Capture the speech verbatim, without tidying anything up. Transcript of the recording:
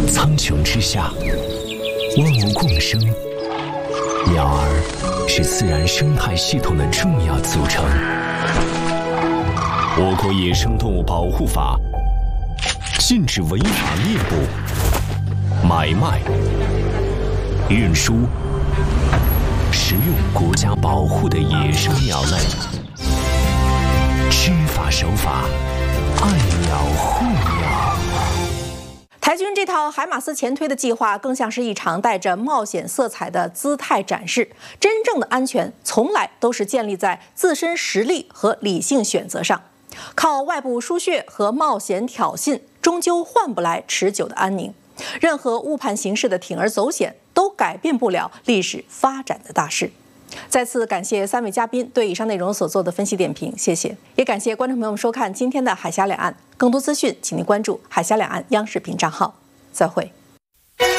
苍穹之下，万物共生，鸟儿是自然生态系统的重要组成。我国野生动物保护法禁止违法猎捕、买卖、运输、食用国家保护的野生鸟类。知法守法，爱鸟护鸟。 台军这套海马斯前推的计划，更像是一场带着冒险色彩的姿态展示。真正的安全，从来都是建立在自身实力和理性选择上。靠外部输血和冒险挑衅，终究换不来持久的安宁。任何误判形势的铤而走险，都改变不了历史发展的大势。再次感谢三位嘉宾对以上内容所做的分析点评，谢谢。也感谢观众朋友们收看今天的海峡两岸。更多资讯，请您关注海峡两岸央视频账号。再会。